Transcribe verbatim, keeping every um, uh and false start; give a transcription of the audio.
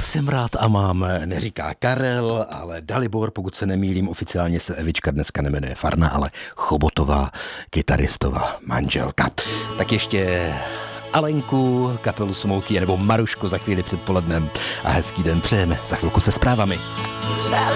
jsem rád a mám, neříká Karel, ale Dalibor, pokud se nemýlím, oficiálně se Evička dneska nemenuje Farna, ale Chobotová, kytaristová manželka. Tak ještě Alenku, kapelu Smokey nebo Marušku za chvíli předpolednem a hezký den přejeme, za chvilku se zprávami.